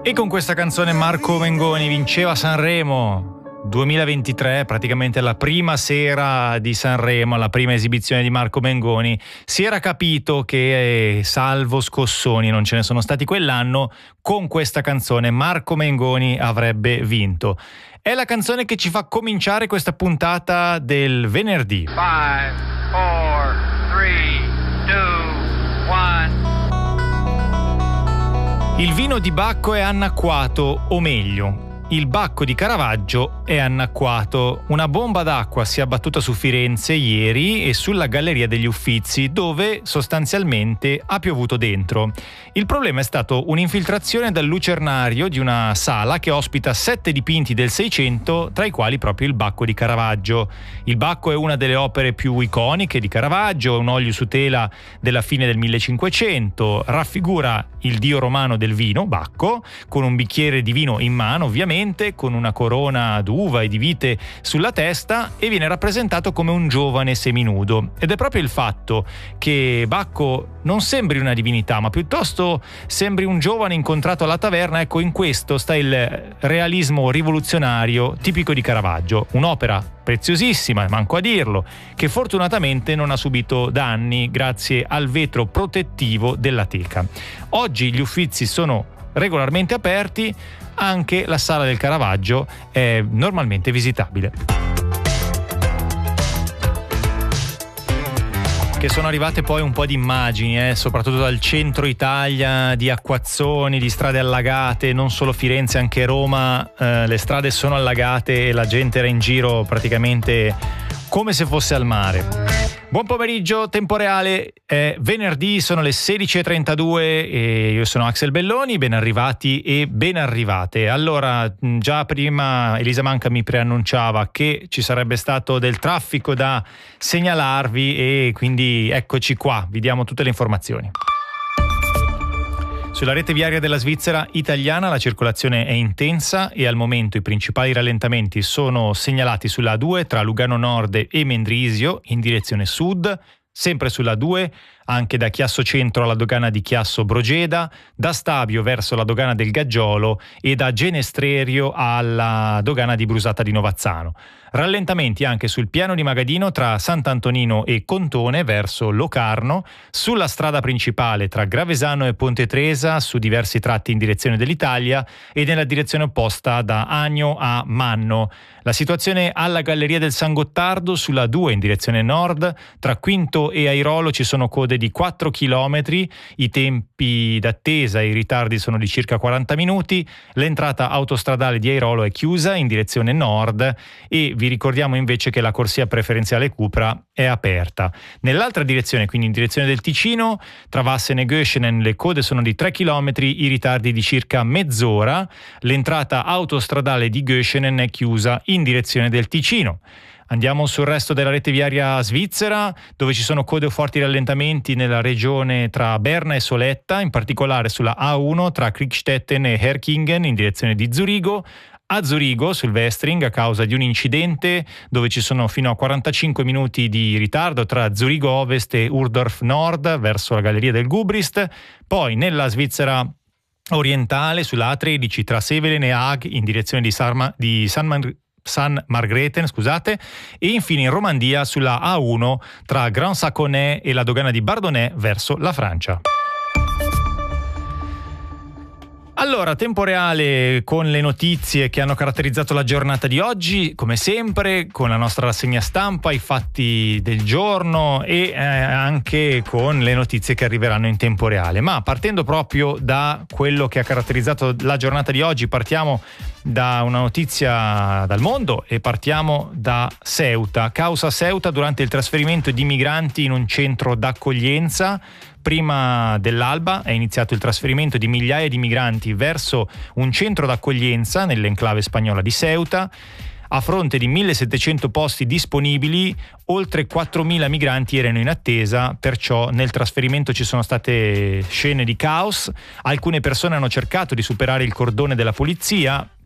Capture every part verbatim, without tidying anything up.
E con questa canzone Marco Mengoni vinceva Sanremo duemilaventitré, praticamente la prima sera di Sanremo, la prima esibizione di Marco Mengoni. Si era capito che, eh, salvo scossoni, non ce ne sono stati quell'anno, con questa canzone Marco Mengoni avrebbe vinto. È la canzone che ci fa cominciare questa puntata del venerdì. five, four, three, two, one. Il vino di Bacco è annacquato, o meglio, il Bacco di Caravaggio è annacquato. Una bomba d'acqua si è abbattuta su Firenze ieri e sulla Galleria degli Uffizi, dove sostanzialmente ha piovuto dentro. Il problema è stato un'infiltrazione dal lucernario di una sala che ospita sette dipinti del Seicento, tra i quali proprio il Bacco di Caravaggio. Il Bacco è una delle opere più iconiche di Caravaggio, un olio su tela della fine del millecinquecento, raffigura il dio romano del vino, Bacco, con un bicchiere di vino in mano, ovviamente, con una corona d'uva e di vite sulla testa, e viene rappresentato come un giovane seminudo. Ed è proprio il fatto che Bacco non sembri una divinità, ma piuttosto sembri un giovane incontrato alla taverna. Ecco, in questo sta il realismo rivoluzionario tipico di Caravaggio, un'opera preziosissima, manco a dirlo, che fortunatamente non ha subito danni grazie al vetro protettivo della teca. Oggi gli Uffizi sono regolarmente aperti, anche la sala del Caravaggio è normalmente visitabile. Che sono arrivate poi un po' di immagini, eh, soprattutto dal centro Italia, di acquazzoni, di strade allagate, non solo Firenze, anche Roma, eh, le strade sono allagate e la gente era in giro praticamente come se fosse al mare. Buon pomeriggio, tempo reale, è venerdì, sono le sedici e trentadue e io sono Axel Belloni, ben arrivati e ben arrivate. Allora, già prima Elisa Manca mi preannunciava che ci sarebbe stato del traffico da segnalarvi e quindi eccoci qua, vi diamo tutte le informazioni. Sulla rete viaria della Svizzera italiana la circolazione è intensa e al momento i principali rallentamenti sono segnalati sulla A due tra Lugano Nord e Mendrisio in direzione sud, sempre sulla A due anche da Chiasso Centro alla dogana di Chiasso Brogeda, da Stabio verso la dogana del Gaggiolo e da Genestrerio alla dogana di Brusata di Novazzano. Rallentamenti anche sul piano di Magadino tra Sant'Antonino e Contone verso Locarno, sulla strada principale tra Gravesano e Ponte Tresa su diversi tratti in direzione dell'Italia e nella direzione opposta da Agno a Manno. La situazione alla Galleria del San Gottardo sulla A due in direzione nord, tra Quinto e Airolo ci sono code di quattro chilometri, i tempi d'attesa e i ritardi sono di circa quaranta minuti, l'entrata autostradale di Airolo è chiusa in direzione nord e vi ricordiamo invece che la corsia preferenziale Cupra è aperta. Nell'altra direzione, quindi in direzione del Ticino, tra Vassen e Göschenen le code sono di tre chilometri, i ritardi di circa mezz'ora, l'entrata autostradale di Göschenen è chiusa in direzione del Ticino. Andiamo sul resto della rete viaria svizzera, dove ci sono code o forti rallentamenti nella regione tra Berna e Soletta, in particolare sulla A uno tra Kriegstetten e Herkingen in direzione di Zurigo. A Zurigo, sul Westring, a causa di un incidente dove ci sono fino a quarantacinque minuti di ritardo tra Zurigo Ovest e Urdorf Nord verso la Galleria del Gubrist. Poi nella Svizzera orientale, sulla A tredici tra Sevelen e Haag in direzione di, Sarma, di San Man- San Margrethen, scusate, e infine in Romandia sulla A uno tra Grand Saconnet e la dogana di Bardonnay verso la Francia. Allora, tempo reale con le notizie che hanno caratterizzato la giornata di oggi, come sempre, con la nostra rassegna stampa, i fatti del giorno e eh, anche con le notizie che arriveranno in tempo reale. Ma partendo proprio da quello che ha caratterizzato la giornata di oggi, partiamo da una notizia dal mondo e partiamo da Ceuta. Causa Ceuta durante il trasferimento di migranti in un centro d'accoglienza. Prima dell'alba è iniziato il trasferimento di migliaia di migranti verso un centro d'accoglienza nell'enclave spagnola di Ceuta. A fronte di millesettecento posti disponibili, oltre quattromila migranti erano in attesa, perciò nel trasferimento ci sono state scene di caos. Alcune persone hanno cercato di superare il cordone della polizia,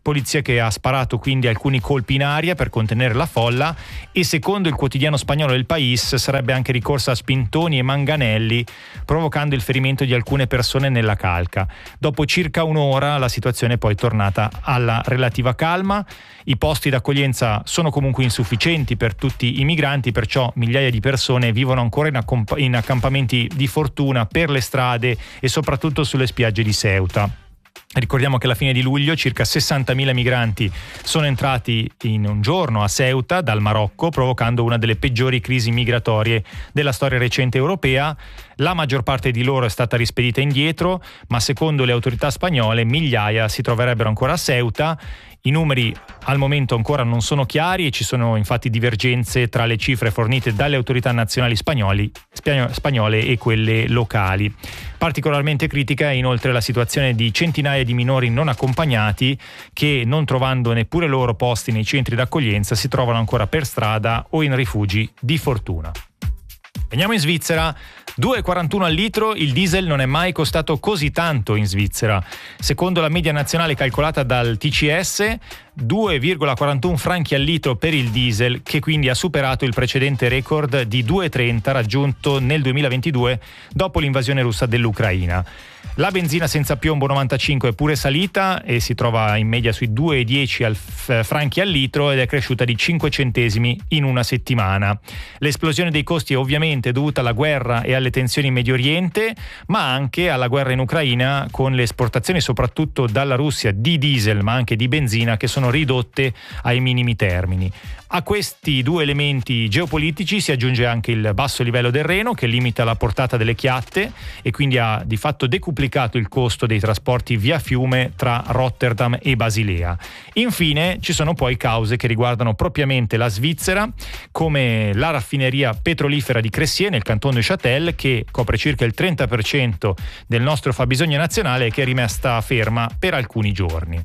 polizia che ha sparato quindi alcuni colpi in aria per contenere la folla, e secondo il quotidiano spagnolo El País sarebbe anche ricorsa a spintoni e manganelli, provocando il ferimento di alcune persone nella calca. Dopo circa un'ora la situazione è poi tornata alla relativa calma. I posti d'accoglienza sono comunque insufficienti per tutti i migranti, perciò migliaia di persone vivono ancora in, accomp- in accampamenti di fortuna per le strade e soprattutto sulle spiagge di Ceuta. Ricordiamo che alla fine di luglio circa sessantamila migranti sono entrati in un giorno a Ceuta dal Marocco, provocando una delle peggiori crisi migratorie della storia recente europea. La maggior parte di loro è stata rispedita indietro, ma secondo le autorità spagnole migliaia si troverebbero ancora a Ceuta. I numeri al momento ancora non sono chiari e ci sono infatti divergenze tra le cifre fornite dalle autorità nazionali spagnoli, spagnole e quelle locali. Particolarmente critica è inoltre la situazione di centinaia di minori non accompagnati che, non trovando neppure loro posti nei centri d'accoglienza, si trovano ancora per strada o in rifugi di fortuna. Veniamo in Svizzera. due virgola quarantuno al litro, il diesel non è mai costato così tanto in Svizzera. Secondo la media nazionale calcolata dal T C S, due virgola quarantuno franchi al litro per il diesel, che quindi ha superato il precedente record di due virgola trenta raggiunto nel duemilaventidue dopo l'invasione russa dell'Ucraina. La benzina senza piombo novantacinque è pure salita e si trova in media sui due virgola dieci al f- franchi al litro ed è cresciuta di cinque centesimi in una settimana. L'esplosione dei costi è ovviamente dovuta alla guerra e alle tensioni in Medio Oriente, ma anche alla guerra in Ucraina, con le esportazioni soprattutto dalla Russia di diesel ma anche di benzina che sono ridotte ai minimi termini. A questi due elementi geopolitici si aggiunge anche il basso livello del Reno, che limita la portata delle chiatte e quindi ha di fatto decuplicato il costo dei trasporti via fiume tra Rotterdam e Basilea. Infine ci sono poi cause che riguardano propriamente la Svizzera, come la raffineria petrolifera di Cressier nel canton de Châtel, che copre circa il trenta per cento del nostro fabbisogno nazionale e che è rimasta ferma per alcuni giorni.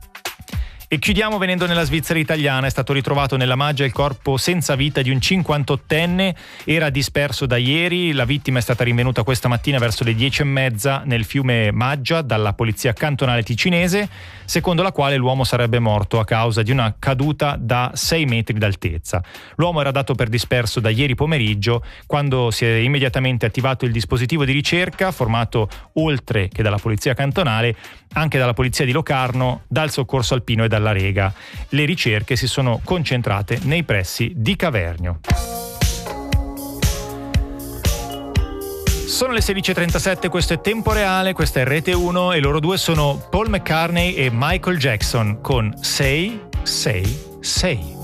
E chiudiamo venendo nella Svizzera italiana. È stato ritrovato nella Maggia il corpo senza vita di un cinquantottenne, era disperso da ieri. La vittima è stata rinvenuta questa mattina verso le dieci e mezza nel fiume Maggia dalla polizia cantonale ticinese, secondo la quale l'uomo sarebbe morto a causa di una caduta da sei metri d'altezza. L'uomo era dato per disperso da ieri pomeriggio, quando si è immediatamente attivato il dispositivo di ricerca formato, oltre che dalla polizia cantonale, anche dalla polizia di Locarno, dal soccorso alpino e dalla Rega. Le ricerche si sono concentrate nei pressi di Cavernio. Sono le sedici e trentasette, questo è Tempo Reale, questa è Rete uno e loro due sono Paul McCartney e Michael Jackson con Say, Say, Say.